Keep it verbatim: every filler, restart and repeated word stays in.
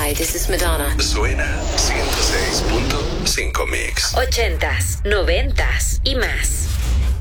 Hi, this is Madonna. Suena ciento seis punto cinco Mix. Ochentas, noventas y más.